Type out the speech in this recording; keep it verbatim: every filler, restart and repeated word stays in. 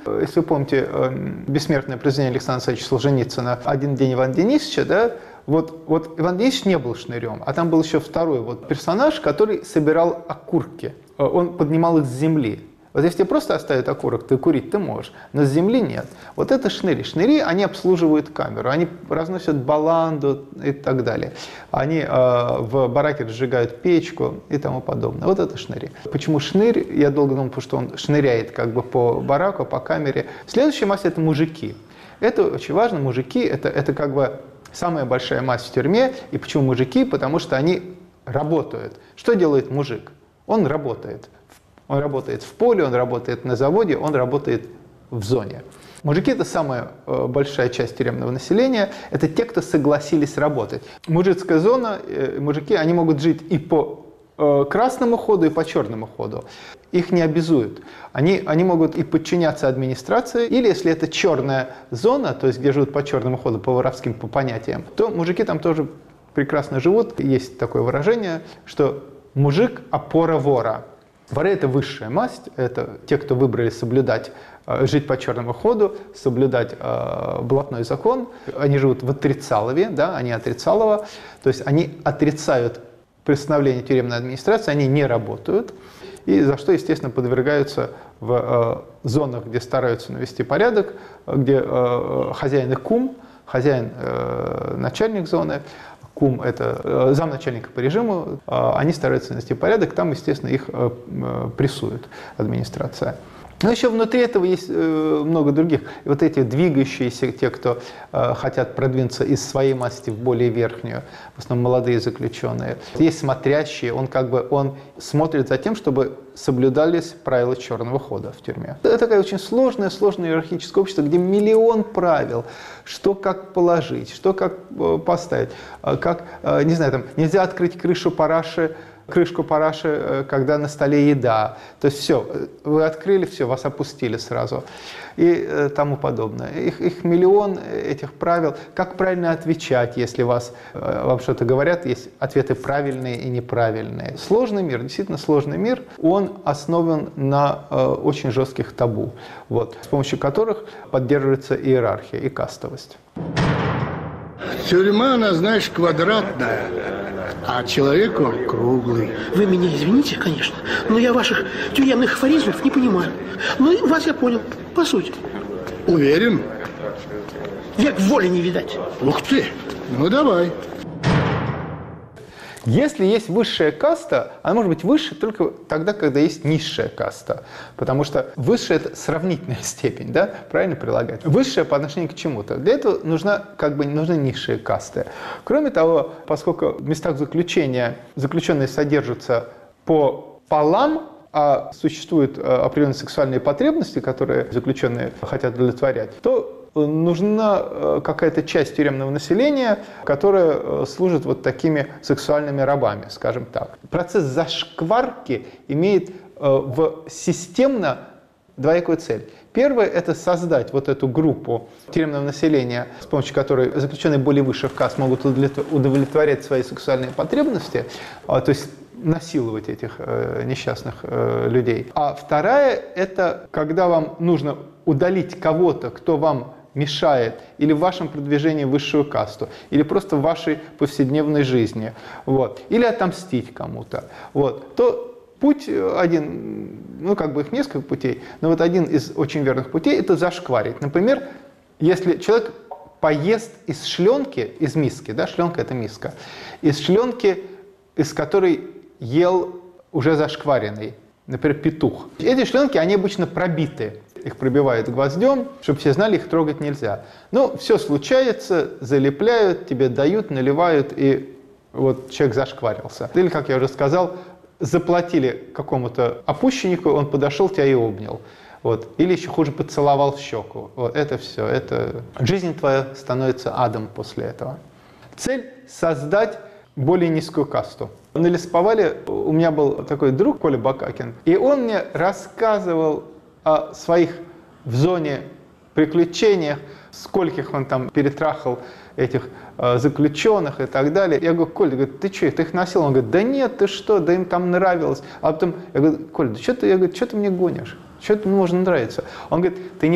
Если вы помните бессмертное произведение Александра Александровича Солженицына «Один день Ивана Денисовича», да, вот, вот Иван Денисович не был шнырем, а там был еще второй вот персонаж, который собирал окурки. Он поднимал их с земли. Вот если тебе просто оставят окурок, ты курить ты можешь, но с земли нет. Вот это шныри. Шныри, они обслуживают камеру, они разносят баланду и так далее. Они э, в бараке разжигают печку и тому подобное. Вот это шныри. Почему шнырь? Я долго думал, потому что он шныряет как бы по бараку, по камере. Следующая масса – это мужики. Это очень важно. Мужики – это, это как бы самая большая масса в тюрьме. И почему мужики? Потому что они работают. Что делает мужик? Он работает. Он работает в поле, он работает на заводе, он работает в зоне. Мужики – это самая большая часть тюремного населения. Это те, кто согласились работать. Мужицкая зона, мужики, они могут жить и по красному ходу, и по черному ходу. Их не обязуют. Они, они могут и подчиняться администрации, или если это черная зона, то есть где живут по черному ходу, по воровским по понятиям, то мужики там тоже прекрасно живут. Есть такое выражение, что мужик – опора вора. Воры – это высшая масть, это те, кто выбрали соблюдать, жить по черному ходу, соблюдать э, блатной закон. Они живут в отрицалове, да, они отрицалово, то есть они отрицают постановление тюремной администрации, они не работают, и за что, естественно, подвергаются в э, зонах, где стараются навести порядок, где э, хозяин и кум, хозяин э, начальник зоны, кум – это замначальника по режиму, они стараются навести порядок, там, естественно, их прессует администрация. Но еще внутри этого есть много других. И вот эти двигающиеся, те, кто хотят продвинуться из своей масти в более верхнюю, в основном молодые заключенные. Есть смотрящие, он как бы он смотрит за тем, чтобы соблюдались правила черного хода в тюрьме. Это такое очень сложное, сложное иерархическое общество, где миллион правил, что как положить, что как поставить, как, не знаю, там, нельзя открыть крышу параши, крышку параши, когда на столе еда. То есть все, вы открыли, все, вас опустили сразу. И э, тому подобное. Их, их миллион, этих правил. Как правильно отвечать, если вас, э, вам что-то говорят, есть ответы правильные и неправильные. Сложный мир, действительно сложный мир, он основан на э, очень жестких табу, вот, с помощью которых поддерживается иерархия и кастовость. Тюрьма, она, знаешь, квадратная, а человек он круглый. Вы меня извините, конечно, но я ваших тюремных афоризмов не понимаю. Ну и вас я понял, по сути. Уверен? Век воли не видать. Ух ты, ну давай. Если есть высшая каста, она может быть выше только тогда, когда есть низшая каста. Потому что высшая – это сравнительная степень, да? Правильно прилагать? Высшая по отношению к чему-то. Для этого нужна, как бы, нужны низшие касты. Кроме того, поскольку в местах заключения заключенные содержатся по полам, а существуют определенные сексуальные потребности, которые заключенные хотят удовлетворять, то нужна какая-то часть тюремного населения, которая служит вот такими сексуальными рабами, скажем так. Процесс зашкварки имеет в системно двоякую цель. Первое – это создать вот эту группу тюремного населения, с помощью которой заключенные более высших каст могут удовлетворять свои сексуальные потребности, то есть насиловать этих э, несчастных э, людей. А вторая – это когда вам нужно удалить кого-то, кто вам мешает или в вашем продвижении в высшую касту, или просто в вашей повседневной жизни, вот, или отомстить кому-то, вот, то путь один, ну как бы их несколько путей, но вот один из очень верных путей – это зашкварить. Например, если человек поест из шленки, из миски, да, шленка – это миска, из шленки, из которой ел уже зашкваренный, например, петух. Эти шленки, они обычно пробиты. Их пробивают гвоздем, чтобы все знали, их трогать нельзя. Но все случается, залепляют, тебе дают, наливают, и вот человек зашкварился. Или, как я уже сказал, заплатили какому-то опущеннику, он подошел, тебя и обнял. Вот. Или еще хуже, поцеловал в щеку. Вот это все. Это... Жизнь твоя становится адом после этого. Цель – создать более низкую касту. На лесоповале у меня был такой друг, Коля Бакакин, и он мне рассказывал о своих в зоне приключениях, скольких он там перетрахал этих э, заключенных и так далее. Я говорю: Коля, говорит, ты что, ты их носил? Он говорит: да нет, ты что, да им там нравилось. А потом я говорю: Коля, да что ты, я говорю, что ты мне гонишь? Что это можно нравиться? Он говорит: ты не